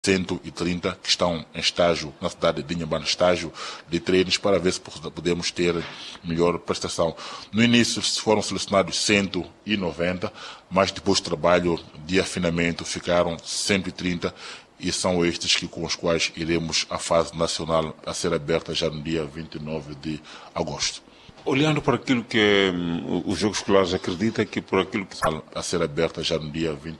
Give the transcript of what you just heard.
130 que estão em estágio na cidade de Inhambane, estágio de treinos, para ver se podemos ter melhor prestação. No início foram selecionados 190, mas depois do trabalho de afinamento ficaram 130 e são estes com os quais iremos à fase nacional a ser aberta já no dia 29 de agosto. Olhando para aquilo que os Jogos Escolares acreditam que por aquilo que a ser aberta já no dia